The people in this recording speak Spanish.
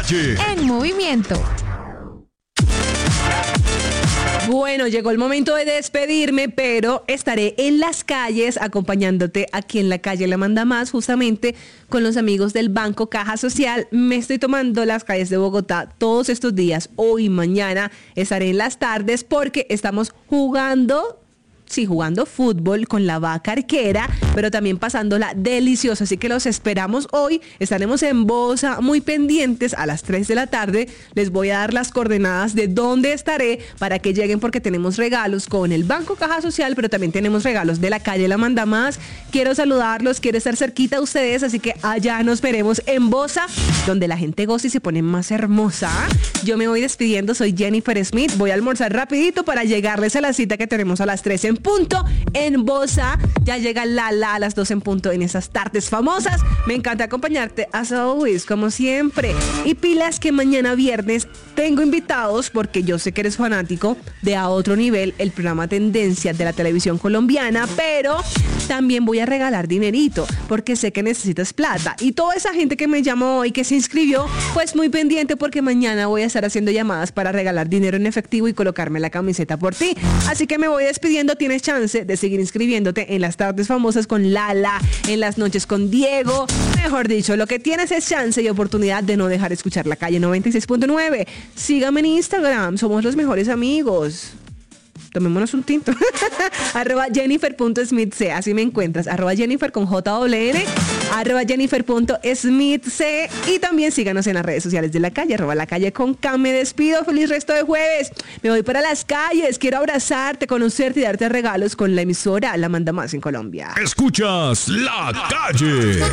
Calle en movimiento. Bueno, llegó el momento de despedirme, pero estaré en las calles acompañándote aquí en la calle La Manda Más, justamente con los amigos del Banco Caja Social. Me estoy tomando las calles de Bogotá todos estos días. Hoy y mañana estaré en las tardes porque estamos jugando fútbol con la vaca arquera, pero también pasándola delicioso. Así que los esperamos hoy. Estaremos en Bosa, muy pendientes a las 3 de la tarde. Les voy a dar las coordenadas de dónde estaré para que lleguen, porque tenemos regalos con el Banco Caja Social, pero también tenemos regalos de la calle La Manda Más. Quiero saludarlos, quiero estar cerquita a ustedes, así que allá nos veremos en Bosa, donde la gente goza y se pone más hermosa. Yo me voy despidiendo, soy Jennifer Smith. Voy a almorzar rapidito para llegarles a la cita que tenemos a las 3 en punto en Bosa. Ya llega Lala a las 2 en punto en esas tardes famosas. Me encanta acompañarte as always, como siempre. Y pilas que mañana viernes tengo invitados, porque yo sé que eres fanático de A Otro Nivel, el programa Tendencias de la televisión colombiana, pero también voy a regalar dinerito, porque sé que necesitas plata. Y toda esa gente que me llamó y que se inscribió, pues muy pendiente, porque mañana voy a estar haciendo llamadas para regalar dinero en efectivo y colocarme la camiseta por ti. Así que me voy despidiendo. Tienes chance de seguir inscribiéndote en las tardes famosas con Lala, en las noches con Diego. Mejor dicho, lo que tienes es chance y oportunidad de no dejar de escuchar La Calle 96.9. Sígame en Instagram, somos los mejores amigos. Tomémonos un tinto. @Jennifer.smithc, así me encuentras. @Jennifer con JWN, @Jennifer.smithc. Y también síganos en las redes sociales de La Calle, @La Calle con K. Me despido, feliz resto de jueves. Me voy para las calles, quiero abrazarte, conocerte y darte regalos con la emisora La Manda Más en Colombia. Escuchas La Calle.